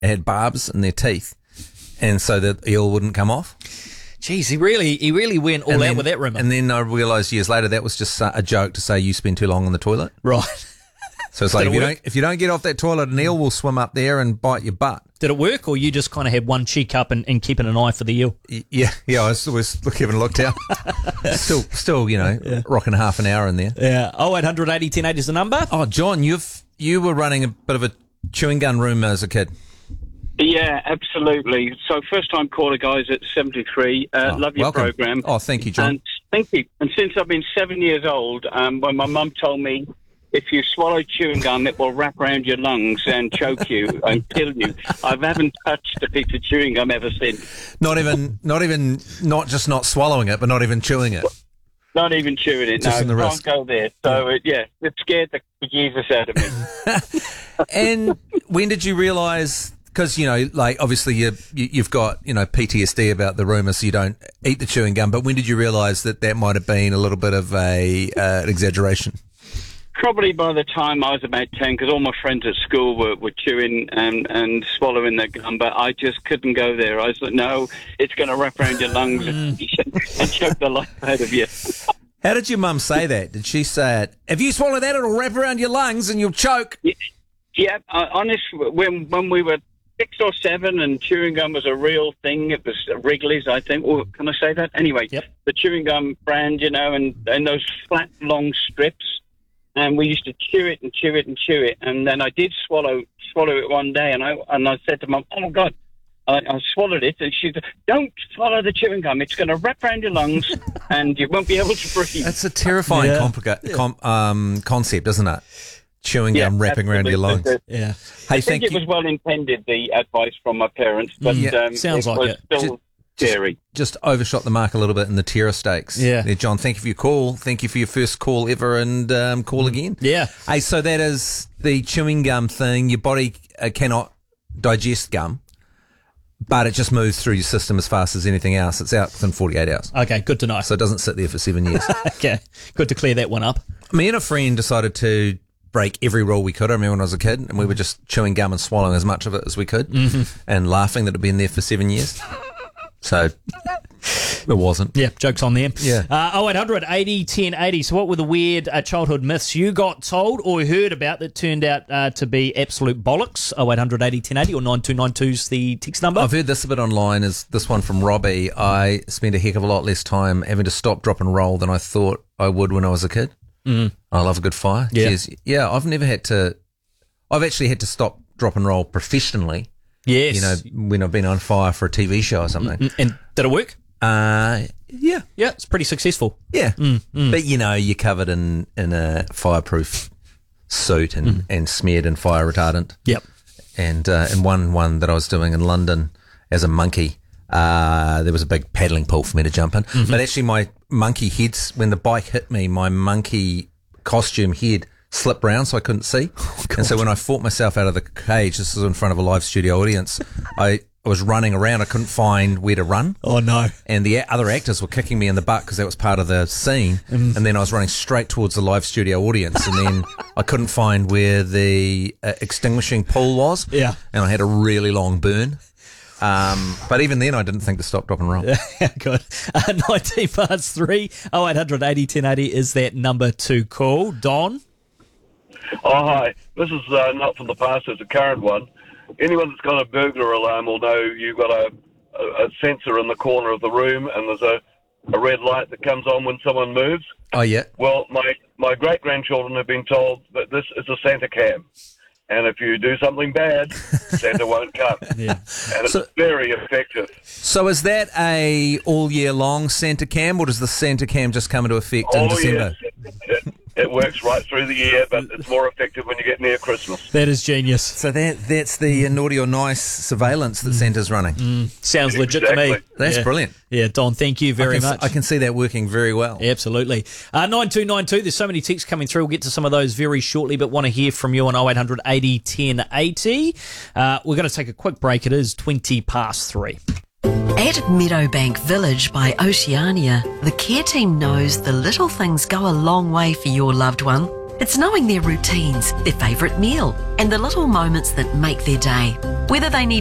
had barbs in their teeth, and so the eel wouldn't come off. Jeez, he really went all out with that rumour. And then I realised years later that was just a joke to say you spend too long on the toilet. Right. So it's like if you don't get off that toilet, an eel will swim up there and bite your butt. Did it work, or you just kind of had one cheek up and keeping an eye for the eel? Yeah. I was having a look down. still, rocking half an hour in there. Yeah. 0800 80 1080 is the number. Oh, John, you were running a bit of a chewing gun room as a kid. Yeah, absolutely. So first-time caller, guys, at 73. Love your welcome. program. Oh, thank you, John. And thank you. And since I've been 7 years old, when my mum told me if you swallow chewing gum, it will wrap around your lungs and choke you and kill you, I haven't touched a piece of chewing gum ever since. Not just not swallowing it, but not even chewing it. Not even chewing it. Just in the can't wrist. go there. So, it scared the Jesus out of me. And when did you realise? Because, obviously you've got, PTSD about the rumour, so you don't eat the chewing gum. But when did you realise that might have been a little bit of an exaggeration? Probably by the time I was about 10, because all my friends at school were chewing and swallowing their gum, but I just couldn't go there. I was like, no, it's going to wrap around your lungs and choke the life out of you. How did your mum say that? Did she say it? If you swallow that, it'll wrap around your lungs and you'll choke. Yeah, honestly, when we were 6 or 7 and chewing gum was a real thing. It was Wrigley's, I think. Or can I say that? Anyway, The chewing gum brand, and those flat, long strips. And we used to chew it and chew it and chew it. And then I did swallow it one day, and I said to Mum, "Oh my God!" I swallowed it, and she said, "Don't swallow the chewing gum. It's going to wrap around your lungs, and you won't be able to breathe." That's a terrifying concept, isn't it? Chewing gum wrapping around your lungs. Yeah. Hey, I think it was well intended, the advice from my parents, but sounds like it. Still scary. Just overshot the mark a little bit in the terror stakes. Yeah. There, John, thank you for your call. Thank you for your first call ever, and call again. Yeah. Hey, so that is the chewing gum thing. Your body cannot digest gum, but it just moves through your system as fast as anything else. It's out within 48 hours. Okay, good to know. So it doesn't sit there for 7 years. Okay, good to clear that one up. Me and a friend decided to break every rule we could. I remember when I was a kid, and we were just chewing gum and swallowing as much of it as we could, and laughing that it had been there for 7 years. So it wasn't. Yeah, joke's on them. Yeah. 0800 80 1080. So what were the weird childhood myths you got told or heard about that turned out to be absolute bollocks? 0800 80 1080 or 9292's the text number. I've heard this a bit online, is this one from Robbie. I spent a heck of a lot less time having to stop, drop and roll than I thought I would when I was a kid. I love a good fire. Yeah. Cheers. Yeah, I've actually had to stop, drop and roll professionally. Yes. When I've been on fire for a TV show or something. And did it work? Yeah. Yeah, it's pretty successful. Yeah. But, you're covered in a fireproof suit and smeared in fire retardant. Yep. And in one that I was doing in London as a monkey, there was a big paddling pool for me to jump in. But actually my monkey heads, when the bike hit me, my monkey costume head slipped round so I couldn't see. And so when I fought myself out of the cage, this was in front of a live studio audience, I was running around. I couldn't find where to run. Oh, no. And the other actors were kicking me in the butt because that was part of the scene. And then I was running straight towards the live studio audience. And then I couldn't find where the extinguishing pool was. Yeah. And I had a really long burn. But even then, I didn't think to stop, drop and roll. Yeah, good. 19 past 3, 0800 80 1080 is that number to call. Don? Oh, hi. This is not from the past, it's a current one. Anyone that's got a burglar alarm will know you've got a sensor in the corner of the room, and there's a red light that comes on when someone moves. Oh, yeah. Well, my great-grandchildren have been told that this is a Santa cam. And if you do something bad, Santa won't come. Yeah. And it's very effective. So is that a all year long Santa cam, or does the Santa cam just come into effect in December? Yes. It works right through the year, but it's more effective when you get near Christmas. That is genius. So that's the naughty or nice surveillance that Santa's running. Sounds legit to me. That's brilliant. Yeah, Don, thank you very much. I can see that working very well. Absolutely. 9292, there's so many texts coming through. We'll get to some of those very shortly, but want to hear from you on 0800 80 1080. We're going to take a quick break. It is 20 past 3. At Meadowbank Village by Oceania, the care team knows the little things go a long way for your loved one. It's knowing their routines, their favourite meal, and the little moments that make their day. Whether they need